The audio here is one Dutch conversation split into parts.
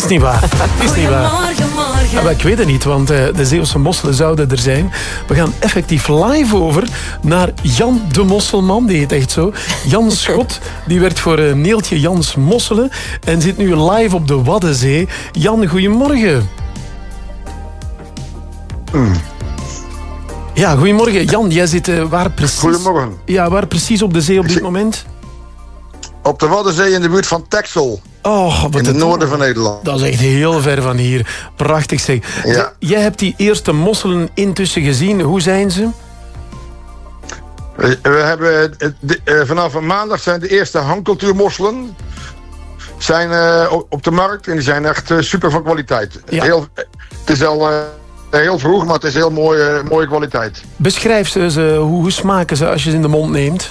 is niet waar. Het is niet waar. Ja, maar ik weet het niet, want de Zeeuwse mosselen zouden er zijn. We gaan effectief live over naar Jan de Mosselman. Die heet echt zo. Jan Schot, die werkt voor Neeltje Jans Mosselen en zit nu live op de Waddenzee. Jan, goedemorgen. Ja, goedemorgen. Jan, jij zit waar precies? Goedemorgen. Ja, waar precies op de zee op dit moment? Op de Waddenzee in de buurt van Texel. Oh, in het noorden van Nederland. Dat is echt heel ver van hier. Prachtig zeg. Ja. Jij hebt die eerste mosselen intussen gezien. Hoe zijn ze? We hebben vanaf maandag zijn de eerste hangcultuurmosselen zijn op de markt. En die zijn echt super van kwaliteit. Ja. Het is al heel vroeg, maar het is heel mooie kwaliteit. Beschrijf ze. Hoe smaken ze als je ze in de mond neemt?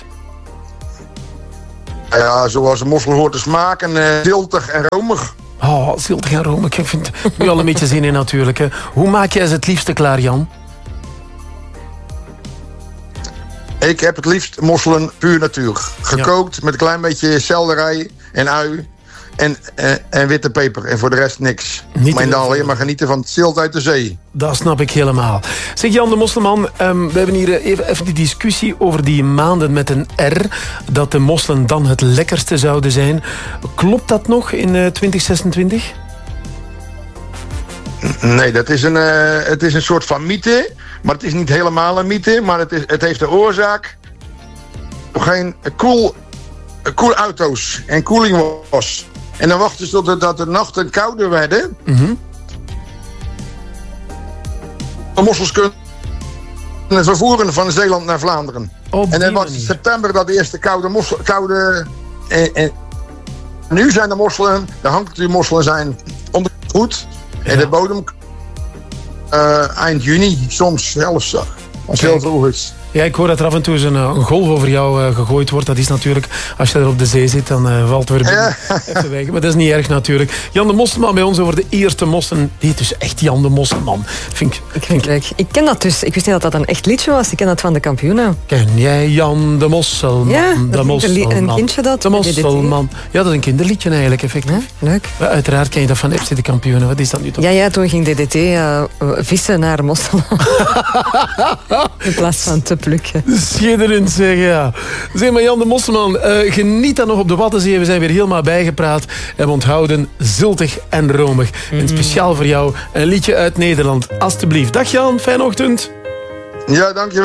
Ja, zoals een mossel hoort te smaken. Ziltig en romig. Oh, ziltig en romig. Ik vind nu al een beetje zin in natuurlijk. Hè. Hoe maak jij ze het liefste klaar, Jan? Ik heb het liefst mosselen puur natuur. Gekookt met een klein beetje selderij en ui en witte peper. En voor de rest niks. Maar dan alleen maar genieten van het zilt uit de zee. Dat snap ik helemaal. Zeg Jan de Mosselman, we hebben hier even die discussie over die maanden met een R. Dat de mosselen dan het lekkerste zouden zijn. Klopt dat nog in 2026? Nee, het is een soort van mythe. Maar het is niet helemaal een mythe. Maar het heeft de oorzaak geen koel auto's en koeling was. En dan wachten ze totdat de nachten kouder werden. De mossels kunnen vervoeren van Zeeland naar Vlaanderen. En dan was het september dat de eerste koude en nu zijn de mosselen, de hangcultuurmosselen zijn ondergoed. Ja. En de bodem eind juni, soms zelfs als het heel vroeg is. Ja, ik hoor dat er af en toe een golf over jou gegooid wordt. Dat is natuurlijk, als je er op de zee zit, dan valt er weer even weg. Maar dat is niet erg natuurlijk. Jan de Mosselman bij ons over de eerste mosselen. Die heet dus echt Jan de Mosselman. Ik ken dat dus. Ik wist niet dat dat een echt liedje was. Ik ken dat van de kampioenen. Ken jij Jan de Mosselman? Ja, de Mosselman. Een kindje dat. De Mosselman. Ja, dat is een kinderliedje eigenlijk, effectief. Ja, leuk. Maar uiteraard ken je dat van FC de kampioenen. Wat is dat nu toch? Ja, toen ging DDT vissen naar Mosselen. In plaats van te plukken. Schitterend zeg, ja. Zeg maar Jan de Mosselman, geniet dan nog op de Waddenzee. We zijn weer helemaal bijgepraat. En we onthouden ziltig en romig. En speciaal voor jou een liedje uit Nederland. Alsjeblieft. Dag Jan, fijne ochtend. Ja, dankjewel.